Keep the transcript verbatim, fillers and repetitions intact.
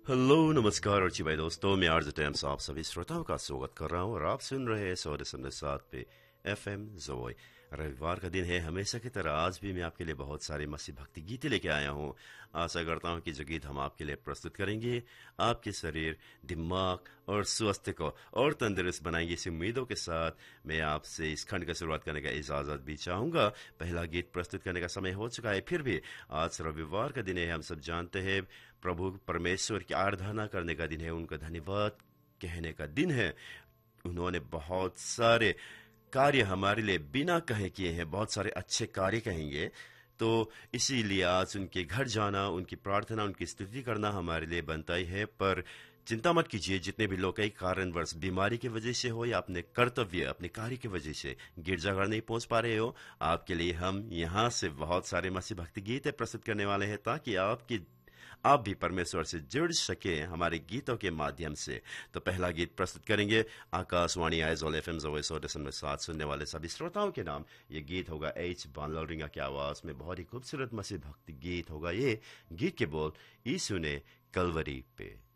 Hello नमस्कार अर्ची भाई दोस्तों, मैं आरजे टाइम्स आप सभी श्रोताओं का स्वागत कर रहा हूँ और आप सुन रहे हैं सौ दशमलव सात पे एफ एम जोय। रविवार का दिन है, हमेशा की तरह आज भी मैं आपके लिए बहुत सारे मसीह भक्ति गीतें लेके आया हूँ। आशा करता हूँ कि जो गीत हम आपके लिए प्रस्तुत करेंगे आपके शरीर, दिमाग और स्वास्थ्य को और तंदुरुस्त बनाएंगे। इस उम्मीदों के साथ मैं आपसे इस खंड का शुरुआत करने का इजाजत भी चाहूंगा। पहला गीत प्रस्तुत करने का समय हो चुका है, फिर भी आज रविवार का दिन है, हम सब जानते हैं प्रभु परमेश्वर की आराधना करने का दिन है, उनका धन्यवाद कहने का दिन है। उन्होंने बहुत सारे कार्य हमारे लिए बिना कहे किए हैं, बहुत सारे अच्छे कार्य कहेंगे। तो इसीलिए आज उनके घर जाना, उनकी प्रार्थना, उनकी स्तुति करना हमारे लिए बनता ही है। पर चिंता मत कीजिए, जितने भी लोग कई कारणवश बीमारी की वजह से हो या अपने कर्तव्य, अपने कार्य की वजह से गिरजाघर नहीं पहुंच पा रहे हो, आपके लिए हम यहाँ से बहुत सारे मसीह भक्ति गीत प्रस्तुत करने वाले हैं, ताकि आपकी आप भी परमेश्वर से जुड़ सके हमारे गीतों के माध्यम से। तो पहला गीत प्रस्तुत करेंगे आकाशवाणी आइजोल एफ एम सौ दशमलव सात सुनने वाले सभी श्रोताओं के नाम। ये गीत होगा एच बानलोरिंगा की आवाज में, बहुत ही खूबसूरत मसीह भक्ति गीत होगा ये। गीत के बोल, यीशु ने कलवरी पे।